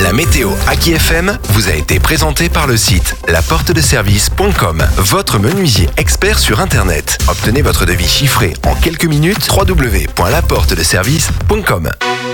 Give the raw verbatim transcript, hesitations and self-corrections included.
La météo Aki F M vous a été présentée par le site la porte de service point com, votre menuisier expert sur Internet. Obtenez votre devis chiffré en quelques minutes. w w w point la porte de service point com.